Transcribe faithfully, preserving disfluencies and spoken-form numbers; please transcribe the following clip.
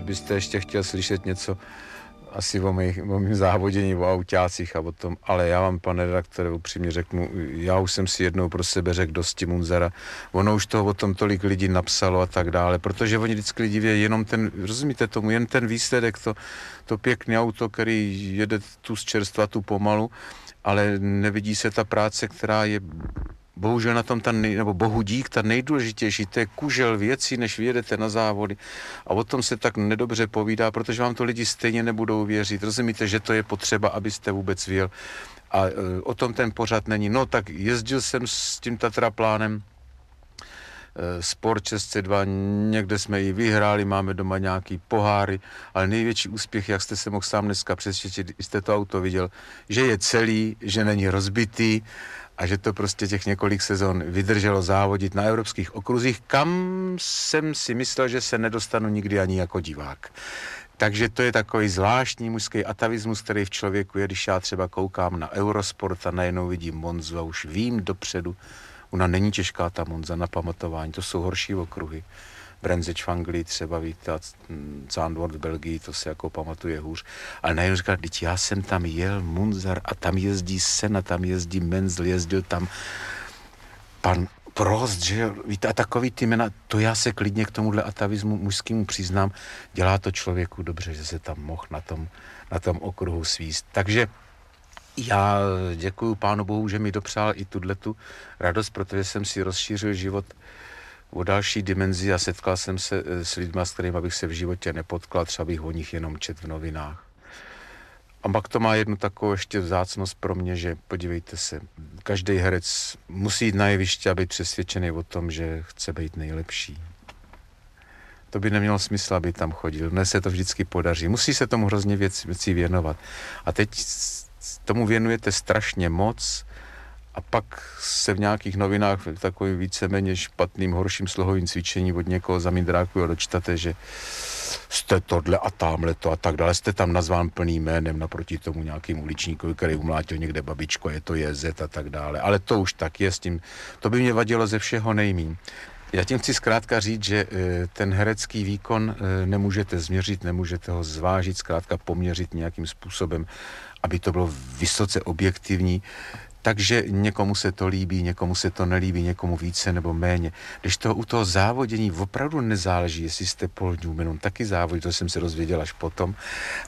byste ještě chtěl slyšet něco asi o, mých, o mým závodění, o autácích a o tom, ale já vám, pane redaktore, upřímně řeknu, já už jsem si jednou pro sebe řekl dosti Munzara, ono už toho o tom tolik lidí napsalo a tak dále, protože oni vždycky lidi vědí jenom ten, rozumíte tomu, jen ten výsledek, to, to pěkné auto, který jede tu z čerstva, tu pomalu, ale nevidí se ta práce, která je bohužel na tom ta nej, nebo bohu dík, ta nejdůležitější, to je kužel věcí, než vyjedete na závody. A o tom se tak nedobře povídá, protože vám to lidi stejně nebudou věřit. Rozumíte, že to je potřeba, abyste vůbec věl. A e, o tom ten pořad není. No tak jezdil jsem s tím Tatraplánem, e, Sport šest set dva, někde jsme ji vyhráli, máme doma nějaký poháry, ale největší úspěch, jak jste se mohl sám dneska přesvědčit, jste to auto viděl, že je celý, že není rozbitý, a že to prostě těch několik sezon vydrželo závodit na evropských okruzích, kam jsem si myslel, že se nedostanu nikdy ani jako divák. Takže to je takový zvláštní mužský atavismus, který v člověku je, když já třeba koukám na Eurosport a najednou vidím Monzu a už vím dopředu, ona není těžká ta Monza na pamatování, to jsou horší okruhy. Bremzeč v Anglii třeba, víte, a Zandvoort v Belgii, to se jako pamatuje hůř. Ale najednou říkal, teď já jsem tam jel, Munzar, a tam jezdí Senna, tam jezdí Menzel, jezdil tam pan Prost, že jo, víte, a takový ty jména, to já se klidně k tomuhle atavismu mužskému přiznám, dělá to člověku dobře, že se tam mohl na tom, na tom okruhu svíst. Takže já děkuju Pánu Bohu, že mi dopřál i tuhletu radost, protože jsem si rozšířil život o další dimenzi a setkal jsem se s lidma, s kterými bych se v životě nepotkal, třeba bych o nich jenom čet v novinách. A pak to má jednu takovou ještě vzácnost pro mě, že podívejte se, každý herec musí jít na jeviště a být přesvědčený o tom, že chce být nejlepší. To by nemělo smysl, aby tam chodil. Dnes se to vždycky podaří. Musí se tomu hrozně věc, věcí věnovat. A teď tomu věnujete strašně moc, a pak se v nějakých novinách takovým víceméně špatným, horším slohovým cvičení od někoho za mindráku dočtate, že jste tohle a tamhle to a tak dále. Jste tam nazván plným jménem naproti tomu nějakým uličníkovi, který umlátil někde babičku, je to J Z a tak dále. Ale to už tak je s tím. To by mě vadilo ze všeho nejmíň. Já tím chci zkrátka říct, že ten herecký výkon nemůžete změřit, nemůžete ho zvážit, zkrátka poměřit nějakým způsobem, aby to bylo vysoce objektivní. Takže někomu se to líbí, někomu se to nelíbí, někomu více nebo méně. Když to u toho závodění opravdu nezáleží, jestli jste Paul Newman, on taky závodí, to jsem se dozvěděl až potom,